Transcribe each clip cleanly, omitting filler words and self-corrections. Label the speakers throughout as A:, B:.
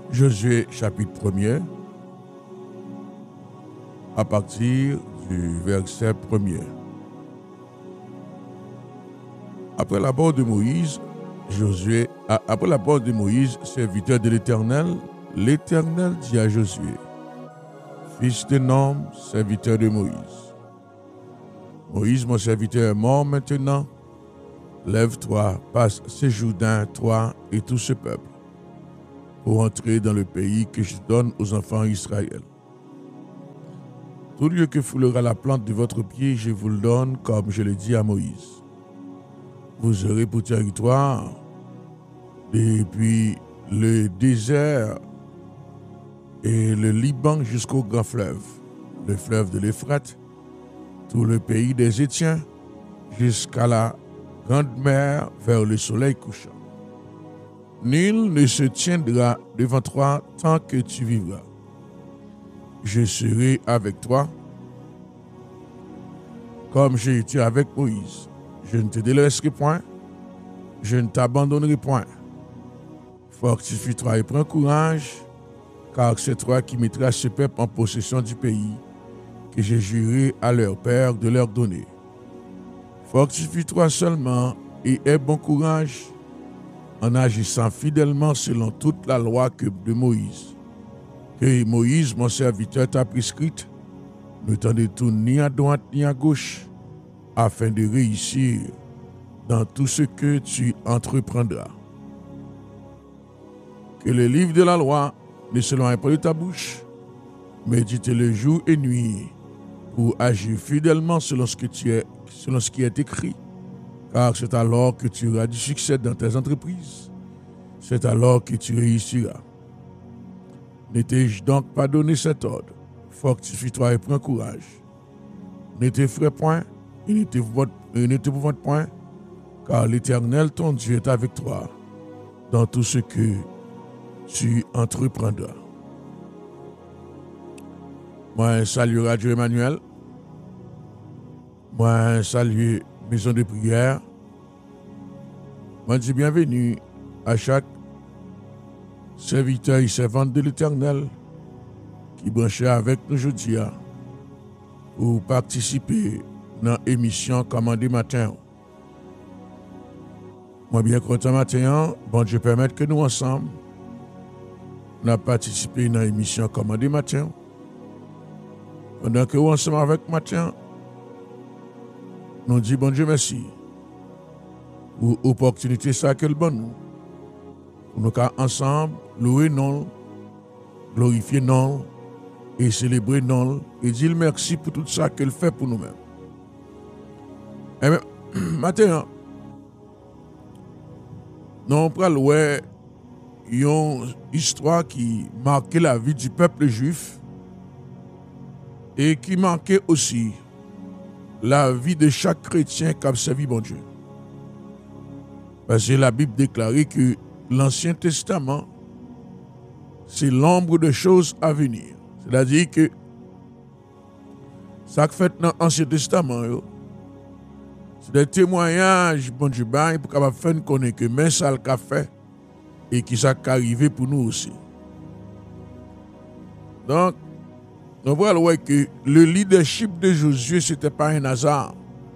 A: Josué chapitre 1er, à partir du verset 1er. Après la mort de Moïse, serviteur de l'Éternel, l'Éternel dit à Josué, fils de Nun, serviteur de Moïse. Moïse, mon serviteur, est mort maintenant. Lève-toi, passe ces Jourdains, toi et tout ce peuple, pour entrer dans le pays que je donne aux enfants d'Israël. Tout lieu que foulera la plante de votre pied, je vous le donne, comme je l'ai dit à Moïse. Vous aurez pour territoire, depuis le désert et le Liban jusqu'au grand fleuve, le fleuve de l'Euphrate, tout le pays des Étiens, jusqu'à la grande mer vers le soleil couchant. Nul ne se tiendra devant toi tant que tu vivras. Je serai avec toi, comme j'ai été avec Moïse. Je ne te délaisserai point, je ne t'abandonnerai point. Fortifie-toi et prends courage, car c'est toi qui mettras ce peuple en possession du pays que j'ai juré à leur père de leur donner. Fortifie-toi seulement et aie bon courage en agissant fidèlement selon toute la loi de Moïse, que Moïse, mon serviteur, t'a prescrite. Ne t'en détourne ni à droite ni à gauche, afin de réussir dans tout ce que tu entreprendras. Que le livre de la loi ne s'éloigne pas de ta bouche, médite-le jour et nuit pour agir fidèlement selon ce qui est écrit, car c'est alors que tu auras du succès dans tes entreprises. C'est alors que tu réussiras. Ne t'ai-je donc pas donné cet ordre? Fortifie-toi et prends courage. Ne t'effraie point et ne t'épouvante point, car l'Éternel ton Dieu est avec toi dans tout ce que tu entreprendras. Moi, salue Radio Emmanuel. Moi, salue Maison de prière. Moi, dis bienvenue à chaque serviteur et servante de l'Éternel qui branchait avec nous aujourd'hui pour participer dans l'émission Commandé Matin. Moi, bien content matin, bon Dieu permette que nous ensemble, nous avons participé dans l'émission Commandé Matin. Pendant que nous ensemble avec matin, nous disons bon Dieu merci pour l'opportunité ça que le bon nous. Pour nous ensemble louer non, glorifier non et célébrer non et dire merci pour tout ça qu'elle fait pour nous-mêmes. Et bien, matin, nous prenons une histoire qui marquait la vie du peuple juif et qui marquait aussi la vie de chaque chrétien qui a servi bon Dieu. Parce que la Bible déclare que l'Ancien Testament, c'est l'ombre de choses à venir. C'est-à-dire que ça que fait dans l'Ancien Testament, c'est des témoignages, bon Dieu, pour qu'on faire connaître que même ça le fait et qui ça arrivé pour nous aussi. Donc, nous voyons que le leadership de Josué, ce n'était pas un hasard.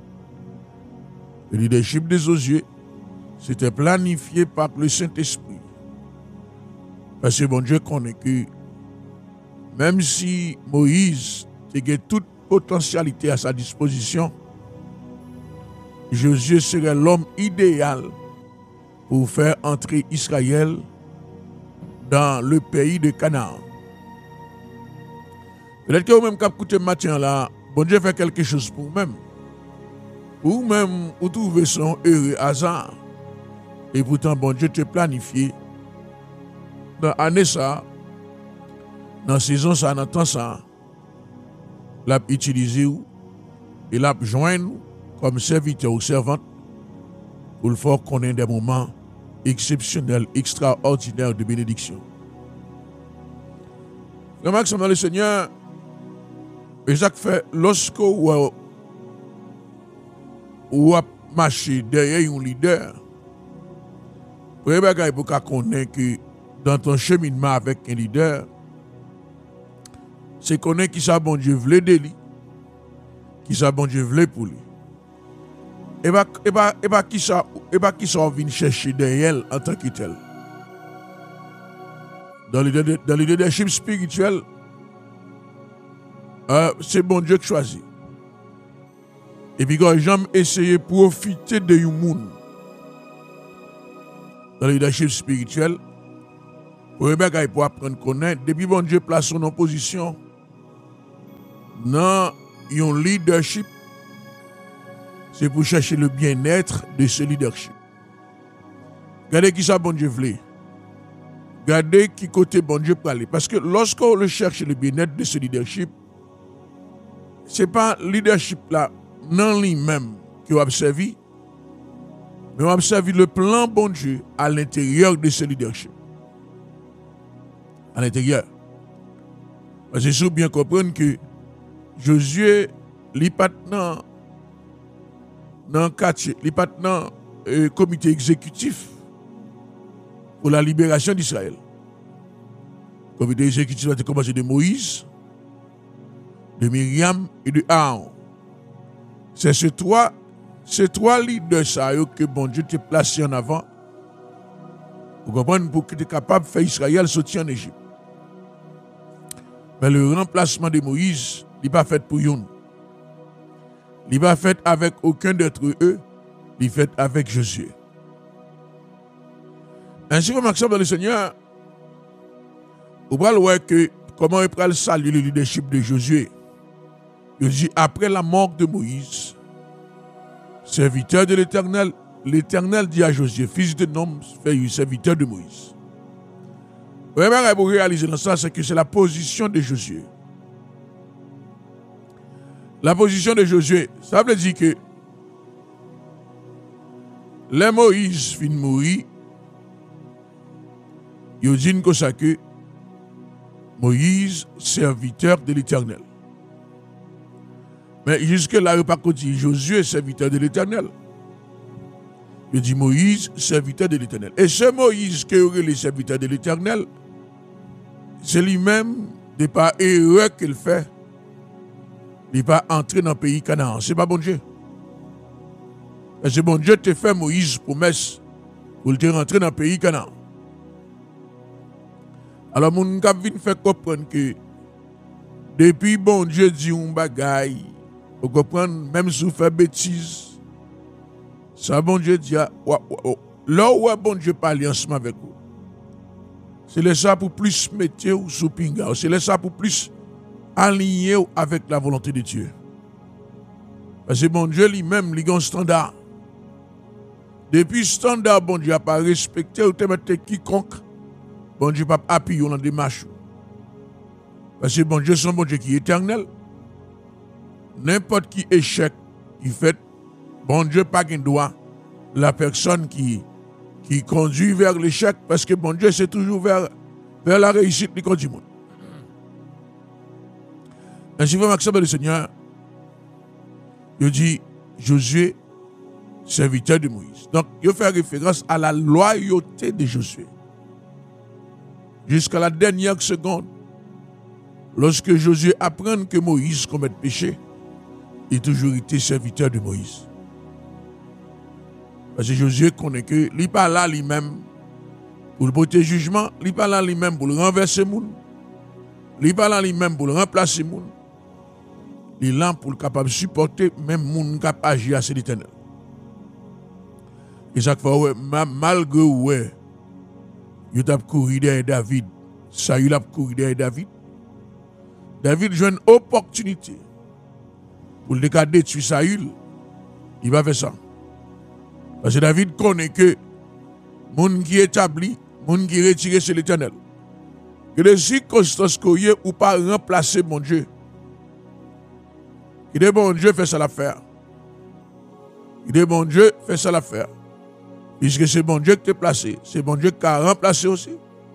A: Le leadership de Josué, c'était planifié par le Saint-Esprit. Parce que bon Dieu connaît que même si Moïse avait toute potentialité à sa disposition, Josué serait l'homme idéal pour faire entrer Israël dans le pays de Canaan. Peut-être que vous-même, quand vous écoutez matin là, bon Dieu fait quelque chose pour vous-même. Vous-même, vous trouvez son heureux hasard. Et pourtant, bon Dieu te planifié dans l'année ça, dans la saison ça, dans le temps ça, l'a utilisé et l'a joindre comme serviteur ou servante pour le faire connaître des moments exceptionnels, extraordinaires de bénédiction. Vraiment que dans le Seigneur, et ça fait lorsque vous marchez derrière un leader, pour qu'on connaître que dans ton cheminement avec un leader, c'est connaître qui ça bon Dieu voulait de lui, qui ça bon Dieu voulait pour lui. Et pas qui ça vient chercher derrière elle en tant que tel. Dans le leadership spirituel, c'est bon Dieu qui choisit. Et puis quand j'aime essayer de profiter de un monde dans le leadership spirituel, pour apprendre à connaître, depuis bon Dieu place son opposition dans un leadership, c'est pour chercher le bien-être de ce leadership. Regardez qui ça bon Dieu voulait. Regardez qui côté bon Dieu pour aller. Parce que lorsqu'on cherche le bien-être de ce leadership, ce n'est pas le leadership là, non lui-même qui a observé, mais on a observé le plan bon Dieu à l'intérieur de ce leadership. À l'intérieur. Parce que il faut bien comprendre que Josué, il n'est pas dans le quartier, il n'est pas dans le comité exécutif pour la libération d'Israël. Le comité exécutif a commencé de Moïse, de Myriam et de Aaron. C'est ces trois leaders que bon Dieu t'a placé en avant pour comprendre pour que tu es capable de faire Israël sortir en Égypte. Mais le remplacement de Moïse n'est pas fait pour eux. Il n'est pas fait avec aucun d'entre eux, il est fait avec Josué. Ainsi, comme dans le Seigneur, vous pouvez voir que comment il prend le salut le leadership de Josué. Il dit après la mort de Moïse, serviteur de l'Éternel, l'Éternel dit à Josué, fils de Nom, fais serviteur de Moïse. Vraiment, pour réaliser dans ça, c'est que c'est la position de Josué. La position de Josué, ça veut dire que les Moïse fin mourir, il dit que Moïse, serviteur de l'Éternel. Mais jusque-là, il n'a pas dit Josué, serviteur de l'Éternel. Il dit Moïse, serviteur de l'Éternel. Et ce Moïse qui est le serviteur de l'Éternel, c'est lui-même, de par erreur qu'il fait, il n'est pas entré dans le pays Canaan. Ce n'est pas bon Dieu. C'est bon Dieu te fait Moïse promesse pour te rentrer dans le pays Canaan. Alors, mon cap vient faire comprendre que depuis bon Dieu dit un bagaille, vous comprenez, même si vous faites bêtise, ça bon Dieu dit, là où bon Dieu parle ensemble avec vous, c'est ça pour plus mettre sous pinga, c'est ça pour plus aligner avec la volonté de Dieu. Parce que bon Dieu lui-même, il a un standard. Depuis le standard, bon Dieu n'a pas respecté ou te mettre quiconque, bon Dieu n'a pas appuyé dans la démarche. Parce que bon Dieu, c'est un bon Dieu qui est éternel. N'importe qui échec qui fait, bon Dieu pas qu'un droit la personne qui conduit vers l'échec, parce que bon Dieu c'est toujours vers la réussite qui conduit le monde. Ainsi, vous m'acceptez le Seigneur, il dit Josué, serviteur de Moïse. Donc, il fait référence à la loyauté de Josué. Jusqu'à la dernière seconde, lorsque Josué apprend que Moïse commet péché, il a toujours été serviteur de Moïse. Parce que Josué connaît que il n'est pas là lui-même pour le porter jugement, il n'est pas là lui-même pour le renverser monde, il n'est pas là lui-même pour le remplacer monde. Il est là pour le capable de supporter même monde capable d'agir à l'Éternel. Et chaque fois, malgré ouais, il a couru derrière David, Saül a couru derrière David. David joue une opportunité pour le cas détruire Saül. Il va faire ça. Parce que David connaît que monde qui est établi, monde qui est retiré, c'est l'Éternel. Que les circonstances qu'on y ou pas remplacer mon Dieu. Il est bon Dieu fait ça l'affaire. Il est bon Dieu fait ça l'affaire. Puisque c'est bon Dieu qui t'a placé, c'est bon Dieu qui a remplacé aussi.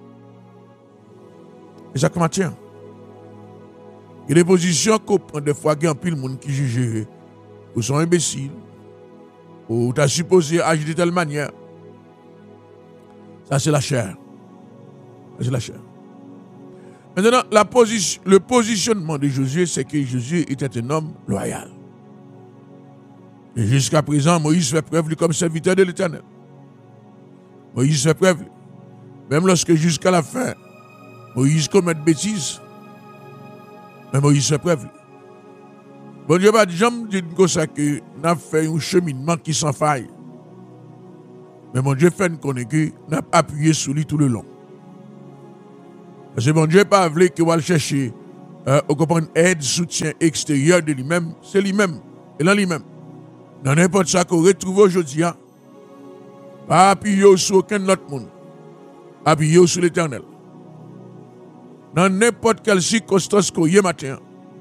A: Et ça comment tient. Il y a des positions qu'on prend des fois qu'il y a un pile de monde qui juge ou sont imbéciles, ou tu as supposé agir de telle manière. Ça, c'est la chair. C'est la chair. Maintenant, le positionnement de Josué, c'est que Josué était un homme loyal. Et jusqu'à présent, Moïse fait preuve comme serviteur de l'Éternel. Moïse fait preuve. Même lorsque jusqu'à la fin, Moïse commet de bêtises, mais Moïse fait preuve. Bon Dieu, jamais dit comme ça que nous avons fait un cheminement qui sans faille. Mais mon Dieu fait qu'on a appuyé sur lui tout le long. Parce que mon Dieu n'a pas voulu qu'il va chercher aide, soutien extérieur de lui-même. C'est lui-même. Et là lui-même. Dans n'importe ça qu'on retrouve aujourd'hui, pas appuyer sur aucun autre monde. Appuyer sur l'Éternel. Dans n'importe quelle circonstance qu'on y est matin.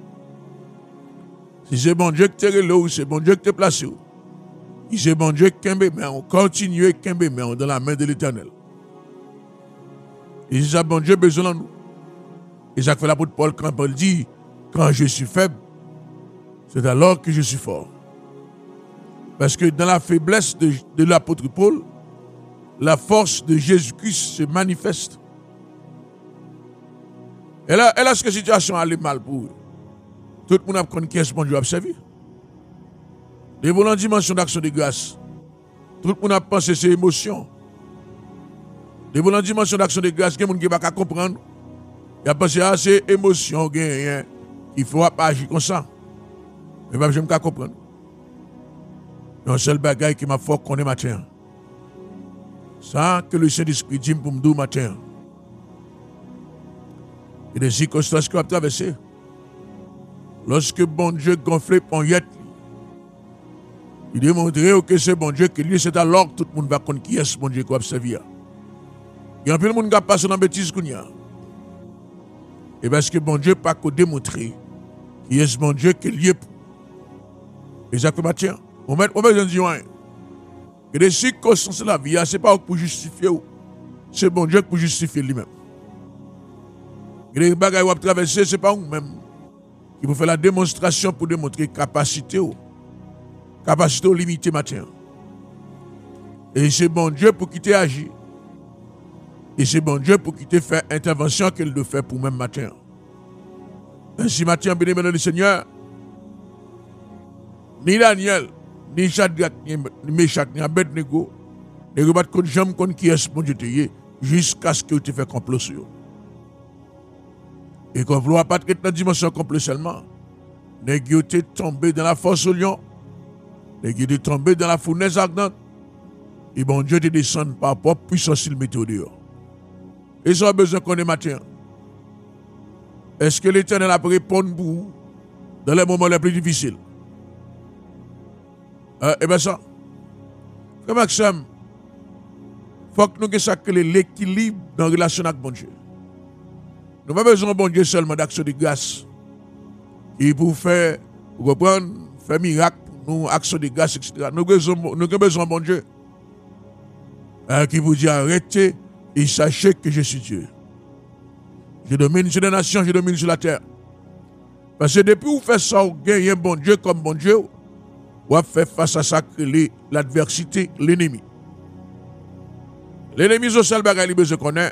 A: Si c'est bon Dieu qui te relève ou c'est bon Dieu qui te place. Si c'est bon Dieu qui mais on continue mais dans la main de l'Éternel. Et si c'est bon Dieu besoin de nous. Et ça fait l'apôtre Paul quand Paul dit, quand je suis faible, c'est alors que je suis fort. Parce que dans la faiblesse de l'apôtre Paul, la force de Jésus-Christ se manifeste. Et là, cette situation allait mal pour eux. Tout le monde a connu qui est ce bon Dieu a servi. Devant la dimension d'action de grâce, tout le monde a pensé ses émotions. Devant la dimension d'action de grâce, il y a des gens qui ne peuvent pas comprendre. Il a pensé à ces émotions, il ne faut pas agir comme ça. Mais je ne peux pas comprendre. Il y a un seul bagage qui m'a fait connaître matin. Ça que le Saint-Esprit dit pour me dire matin. Il y a des circonstances qui ont traversé. Lorsque bon Dieu gonflait Ponyette, il démontrait que c'est bon Dieu qui lui, c'est alors que tout le monde va connaître qui est ce bon Dieu qui va servir. Il y a un peu de monde qui a passé dans la bêtise qu'on y a. Et parce que bon Dieu n'a pas démontré qui est ce bon Dieu qui est lié pour. Exactement, tiens. On met besoin de dire, que les circonstances de la vie, ce n'est pas pour justifier, c'est bon Dieu pour justifier lui-même. Et les bagages qui ont traversé, ce n'est pas nous-mêmes. Il faut faire la démonstration pour démontrer capacité limitée matin. Et c'est bon Dieu pour qui agir. Et c'est bon Dieu pour qui fait intervention qu'il doit faire pour même matin. Ainsi matin, béni le Seigneur, ni Daniel, ni Shadrach, ni Meshach, ni Abednego, ne rebattent contre jamais contre qui est bon Dieu jusqu'à ce que tu fasses complot sur eux. Et qu'on ne voit pas être dans la dimension complète seulement. Négocier tombé dans la force au lion. Négocier tombé dans la fournaise ardente. Et bon Dieu te descend par propre puissance il met au dehors. Et ça a besoin qu'on ait matin. Est-ce que l'Éternel a répondre pour vous dans les moments les plus difficiles? Eh bien ça. Frère Maxime, il faut que nous ayons l'équilibre dans la relation avec bon Dieu. Nous n'avons pas besoin de bon Dieu seulement d'action de grâce. Et pour faire, pour reprendre, faire miracle pour nous, action de grâce, etc. Nous avons besoin de bon Dieu. Qui vous dit arrêtez et sachez que je suis Dieu. Je domine sur les nations, je domine sur la terre. Parce que depuis que vous faites ça, vous gagnez un bon Dieu comme bon Dieu. Vous faites face à ça l'adversité, l'ennemi. L'ennemi, c'est le seul bagage qu'il besoin de connaître.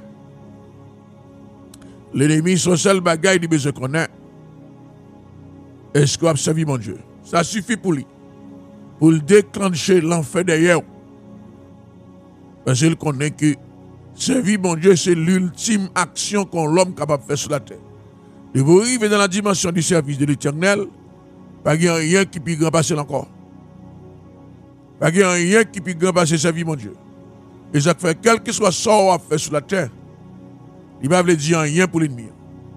A: L'ennemi, son seul bagage, il besoin qu'on ait. Est-ce qu'on a servi mon Dieu? Ça suffit pour lui. Pour le déclencher l'enfer derrière. Parce qu'il connaît que servir mon Dieu, c'est l'ultime action qu'un homme capable de faire sur la terre. Et vous arrivez dans la dimension du service de l'Éternel, pas qu'il y a rien qui peut grand passer encore. Pas qu'il y a rien qui peut grand passer servir mon Dieu. Et ça fait quel que soit ce qu'on a fait sur la terre, il ne va pas dire rien pour l'ennemi.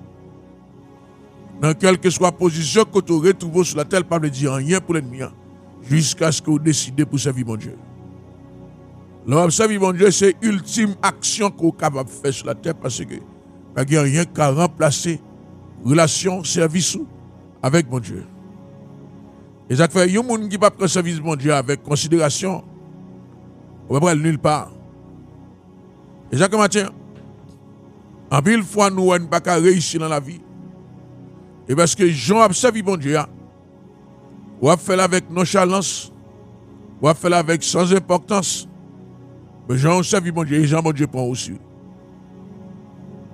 A: Dans quelle que soit la position que tu retrouves sur la terre, il ne va pas dire rien pour l'ennemi. Jusqu'à ce que vous décidez pour servir mon Dieu. Le servir mon Dieu, c'est l'ultime action qu'on est capable de faire sur la terre parce que il n'y a rien qu'à remplacer relation, service avec mon Dieu. Et ça fait, il y a des gens qui ne peuvent pas servir mon Dieu avec considération. On ne va pas aller nulle part. Et ça, comment tiens? En pile fois, nous n'avons pas réussir dans la vie. Et parce que Jean a servi mon Dieu, ou a fait avec nonchalance, ou a fait avec sans importance. Mais Jean a servi mon Dieu, et Jean mon Dieu prend aussi.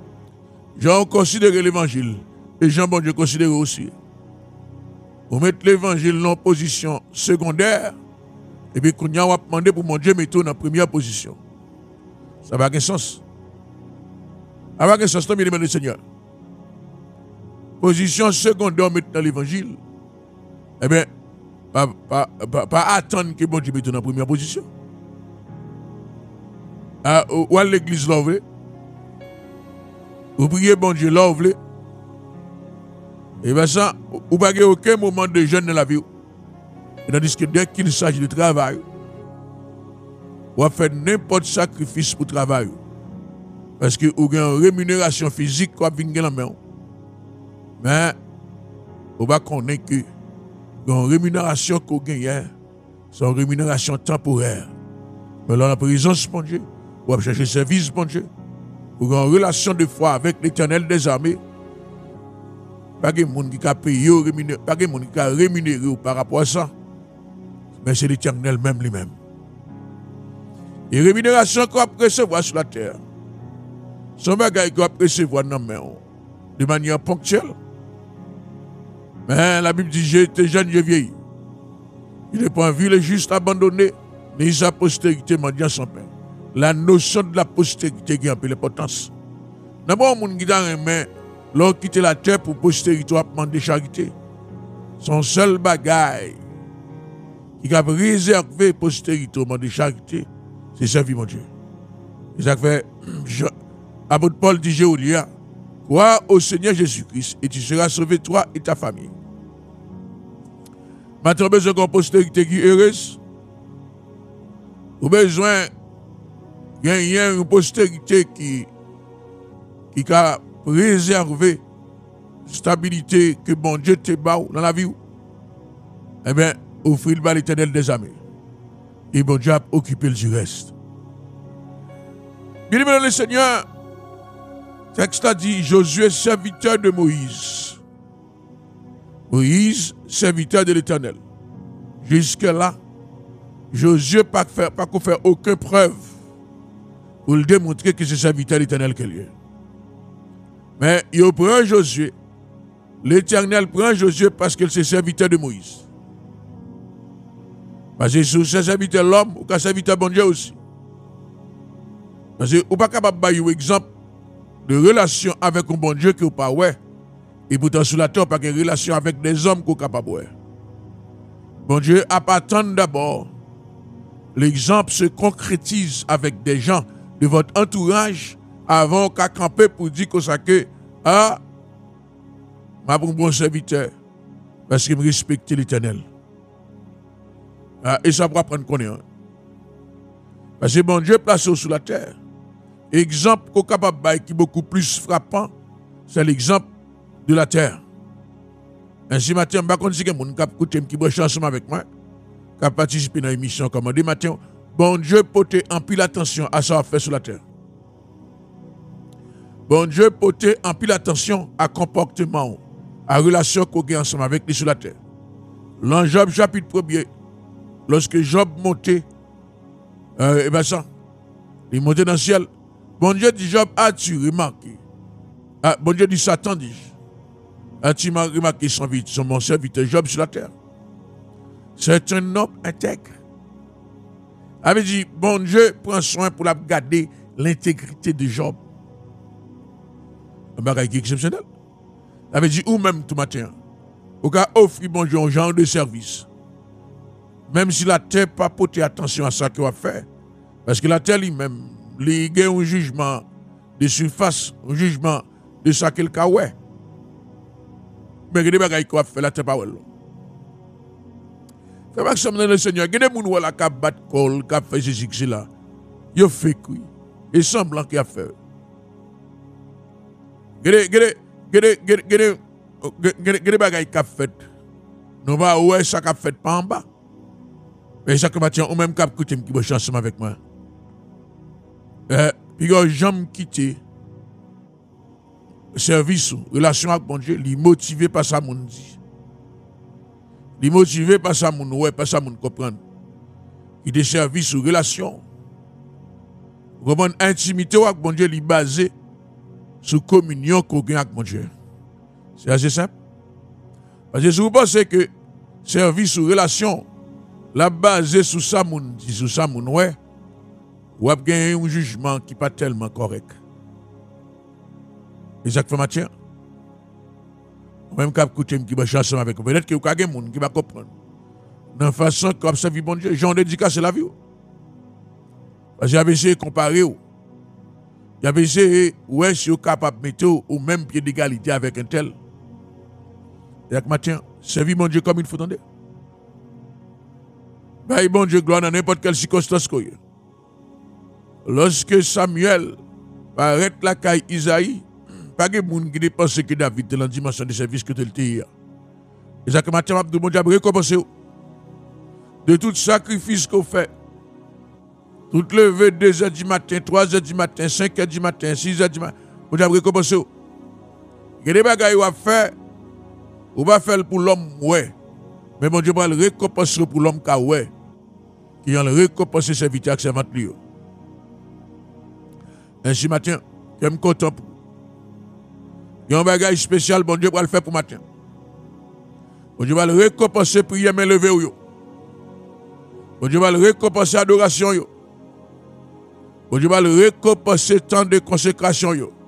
A: Jean considère l'évangile. Et Jean, bon Dieu, considère aussi. Pour mettre l'évangile en position secondaire, et puis qu'on a demandé pour mon Dieu mettre en première position. Ça va avoir un sens. Ça va avoir un sens, bien aimé le Seigneur. Position secondaire, mettre dans l'évangile. Eh bien, pas attendre que mon Dieu mette en première position. Ou à l'église là, vous priez bon Dieu là, et bien ça, vous n'avez pas aucun moment de jeûne dans la vie. Tandis que dès qu'il s'agit de travail, vous faites n'importe sacrifice pour travail. Parce que vous avez une rémunération physique qui vient dans la main. Mais vous ne connaissez que une rémunération que vous gagnez, c'est une rémunération temporaire. Mais dans la présence de Dieu, vous avez cherché service de Dieu. Vous avez une relation de foi avec l'Éternel des armées. Pas de monde qui a payé, pas de monde qui a rémunéré par rapport à ça. Mais c'est l'Éternel même lui-même. Et rémunération qu'on va recevoir sur la terre, son bagage qu'on va recevoir dans la main, de manière ponctuelle. Mais la Bible dit, j'étais jeune, j'ai vieilli. Il n'est pas vu le juste abandonné, ni sa postérité mendiant son père. La notion de la postérité qui a un peu l'importance. D'abord, mon qui a main, l'on quitte la terre pour postérité, à demander charité. Son seul bagage qui a réservé postérité au monde de charité, c'est servir mon Dieu. Et ça fait, apôtre Paul dit, Jéolia, crois au Seigneur Jésus-Christ et tu seras sauvé, toi et ta famille. Maintenant, besoin d'une postérité qui est heureuse. Ou besoin de gagner une postérité qui a préservé la stabilité que bon Dieu te bat dans la vie. Eh bien, offrir le l'Éternel des armées. Et bon Dieu a occupé le reste. Bien aimé le Seigneur, le texte a dit Josué, serviteur de Moïse. Moïse, serviteur de l'Éternel. Jusque-là, Josué n'a pas fait aucune preuve pour le démontrer que c'est serviteur de l'Éternel qu'il est. Mais il prend Josué. L'Éternel prend Josué parce qu'il est serviteur de Moïse. Parce que si c'est serviteur de l'homme, ou qu'un serviteur de bon Dieu aussi. Parce que vous n'êtes pas capable de donner un exemple de relation avec un bon Dieu qui n'est pas ouais. Et pourtant, sur la terre, pas de relation avec des hommes qui sont capables de ouais. Bon Dieu appartient d'abord. L'exemple se concrétise avec des gens de votre entourage avant qu'à camper pour dire que ah, ma bon serviteur, parce qu'il me respecte l'Éternel. Ah, et ça pourra prendre connaissance. Parce que bon Dieu place sur la terre. Exemple qu'on est capable de qui est beaucoup plus frappant, c'est l'exemple de la terre. Ainsi, matin, je ne sais pas si quelqu'un qui est ensemble avec moi, qui a participé dans l'émission comme dit matin, bon Dieu porte en pile attention à ça fait sur la terre. Bon Dieu porte en pile attention à comportement, à relation qu'on a ensemble avec lui sur la terre. Dans Job chapitre 1er, lorsque Job montait, et bien ça, il montait dans le ciel. Bon Dieu dit Job, as-tu remarqué? Bon Dieu dit Satan dit, as-tu remarqué son mon serviteur Job sur la terre? C'est un homme intègre. Avait dit, bon Dieu prend soin pour la garder l'intégrité de Job. Un bagage qui est exceptionnel. Avait dit, ou même tout matin, au cas offrir bon Dieu un genre de service. Même si la terre n'a pas porté attention à ça qu'il va faire. Parce que la terre lui-même, il y a un jugement de surface, un jugement de ça qu'il a ouais. Mais il y a des bagages qu'il va faire, la terre pas ouais. Fait pas que ça me donne le Seigneur. Il y a des gens qui battent col, qui fait ceci, cela. Il fait quoi? Et semblant qu'il a fait. Il y a des bagages qui a fait. Nous va ouais ça qu'a fait pas en bas. Mais ça que matin, ou même cap qui bosse ensemble avec moi. Puis quand j'aime quitter service, relation avec mon Dieu, il motivé par ça mon dit. Il motivé par ça mon ouais, par ça mon comprendre. Il des services ou relation. Comment intimité avec mon Dieu, il basé sous communion qu'on gagne avec mon Dieu. C'est assez simple. Parce que si vous pensez que service ou relation, la base sur ça, ouais, ou a gagné un jugement qui n'est pas tellement correct. Et ça fait matière. Même quand vous écoutez qui va chanter avec vous, peut-être que vous avez des gens qui va comprendre. Dans la façon que vous observez bon Dieu, Jean dédicace la vie. Parce que j'avais essayé de comparer. J'avais essayé, ouais, si vous êtes capable de mettre au même pied d'égalité avec un tel. Et avec matin, servir mon Dieu comme il faut entendre. Ben, bon Dieu, gloire dans n'importe quelle circonstance. Lorsque Samuel paraît la caille Isaïe, pas de monde qui pense que David est dans la dimension de service que tu as hier. Et ça que matin, mon Dieu a récompensé de tout sacrifice qu'on fait. Tout levé 2h du matin, 3h du matin, 5h du matin, 6h du matin. Mon Dieu a récompensé. Il y a des bagailles à faire. On va faire pour l'homme, ouais. Mais mon Dieu va le récompenser pour l'homme, ouais. Qui a le récompensé serviteur et servante. Ainsi, matin, je suis content pour vous. Il y a un bagage spécial, bon Dieu va le faire pour matin. Bon Dieu va le récompenser pour y aimer lever. Bon Dieu va le récompenser adoration. Bon Dieu va le récompenser temps de consécration.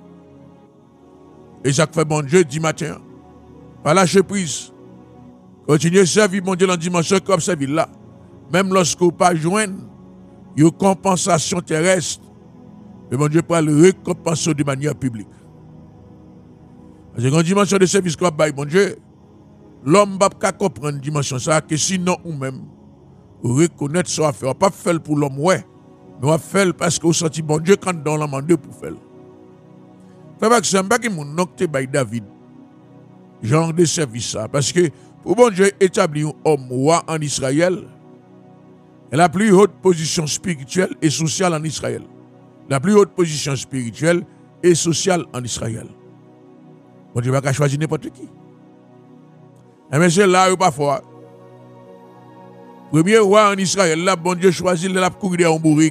A: Et ça fait bon Dieu dit matin. Pas lâcher prise. Continuez à servir mon Dieu dans la dimension comme ça là. Même lorsque vous ne pas joindre une compensation terrestre, mais mon Dieu peut le récompenser de manière publique. Parce que une dimension de service comme ça, mon Dieu, l'homme ne peut pas comprendre une dimension ça, que sinon ou même, reconnaître ça à faire. On ne va pas faire pour l'homme, ouais, mais on va faire parce que vous sentez bon Dieu quand dans la demande pour faire. C'est pas que c'est un bagage qui m'a nocté par David. Genre de service ça. Parce que pour bon Dieu établir un homme roi en Israël, et la plus haute position spirituelle et sociale en Israël. La plus haute position spirituelle et sociale en Israël. Bon Dieu va pas choisir n'importe qui. Mais c'est là où parfois, premier roi en Israël, là, bon Dieu choisit la courir en bourrique.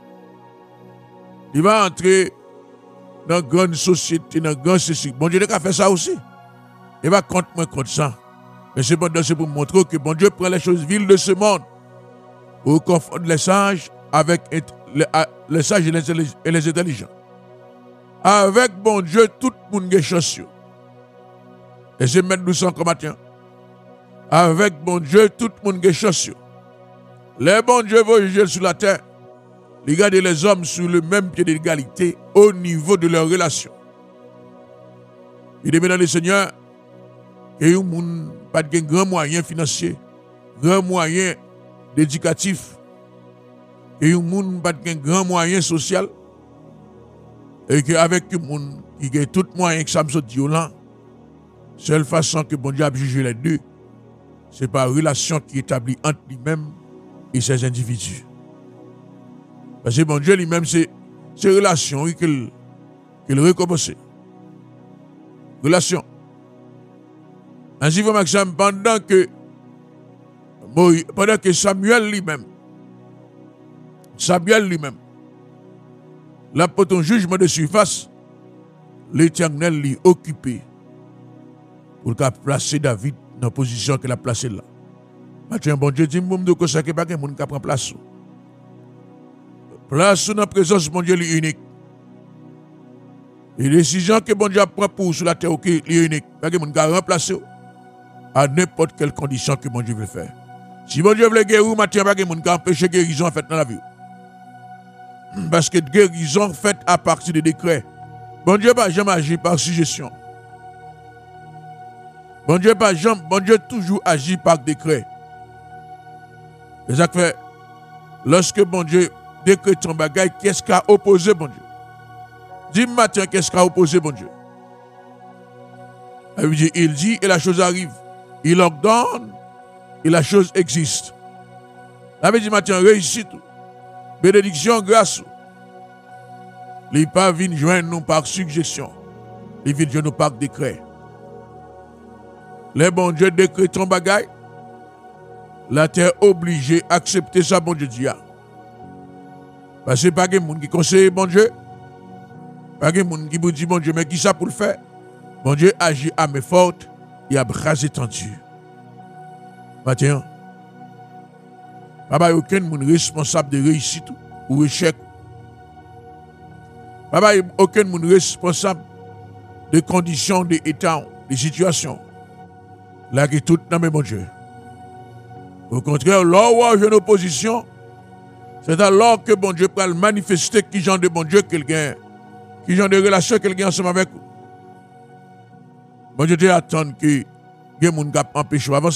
A: Il va entrer dans une grande société, dans une grande société. Bon Dieu a fait ça aussi. Il va contre ça. Mais c'est pour montrer que bon Dieu prend les choses viles de ce monde pour confondre les sages avec les sages et les intelligents. Avec bon Dieu, tout le monde est chanceux. Et c'est mettre nous sans combattant. Avec bon Dieu, tout le monde est chanceux. Les bons dieux vont juger sur la terre. Les garder les hommes sur le même pied d'égalité au niveau de leur relation. Il est maintenant le Seigneur et un monde pas de grands moyens financiers, grands moyens éducatifs, et un monde pas de grands moyens sociaux, et qu'avec un monde qui a tout moyen que ça me soit violent, seule façon que bon Dieu a jugé les deux, c'est par relation qui est établie entre lui-même et ses individus. Parce que bon Dieu lui-même, c'est relations qu'il récompense. Relation. Ainsi, Maxime, pendant que Samuel lui-même, là pour ton jugement de surface, l'Éternel l'y occupé pour placer David dans la position qu'il a placée là. Maintenant, bon Dieu dit, que ça n'est pas quelqu'un qui prend place. Place dans la présence de mon Dieu est unique. Les décisions que bon Dieu prend pour sur la terre est unique. Pas quelqu'un qui a remplacé à n'importe quelle condition que mon Dieu veut faire. Si mon Dieu veut guérir, matin, pas quelqu'un qui a empêché guérison faite dans la vie. Parce que guérison faite à partir de décrets. Bon Dieu n'a jamais agi par suggestion. Bon Dieu toujours agit par décret. C'est ça que fait, lorsque bon Dieu décrète son bagage, qu'est-ce qu'a opposé bon Dieu? Dis-moi matin, qu'est-ce qu'a opposé bon Dieu? Il dit et la chose arrive. Il ordonne et la chose existe. Ça veut dire matin, réussite, bénédiction, grâce. Les pas viennent joindre nous par suggestion. Les viennent joindre nous par décret. Les bon Dieu décrètent ton bagage. La terre obligée d'accepter ça, bon Dieu dit. Parce que pas de monde qui conseille bon Dieu. Pas de monde qui vous dit, bon Dieu, mais qui ça pour le faire? Bon Dieu agit à mes fortes et à bras étendus. Maintenant, pas aucun monde responsable de réussite ou échec. Pas aucun monde responsable de conditions, d'état, de situations. Là, qui tout dans mes bon Dieu. Au contraire, là où j'ai une opposition, c'est alors que bon Dieu peut manifester qui genre de bon Dieu quelqu'un, qui genre de relation quelqu'un ensemble avec vous. Bon Dieu attend que les gens qui empêchent d'avancer.